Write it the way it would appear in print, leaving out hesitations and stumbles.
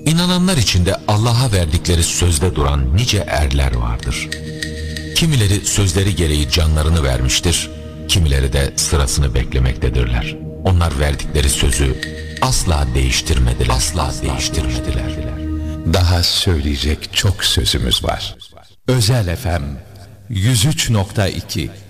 İnananlar içinde Allah'a verdikleri sözde duran nice erler vardır. Kimileri sözleri gereği canlarını vermiştir, kimileri de sırasını beklemektedirler. Onlar verdikleri sözü asla değiştirmediler. Daha söyleyecek çok sözümüz var. Özel FM 103.2